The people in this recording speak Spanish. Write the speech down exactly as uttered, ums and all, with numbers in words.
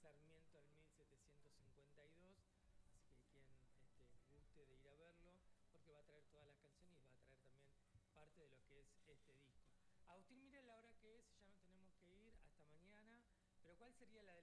Sarmiento al mil setecientos cincuenta y dos, así que quien este, guste de ir a verlo, porque va a traer todas las canciones y va a traer también parte de lo que es este disco. Agustín, mire la hora que es, ya no tenemos que ir, hasta mañana, pero ¿cuál sería la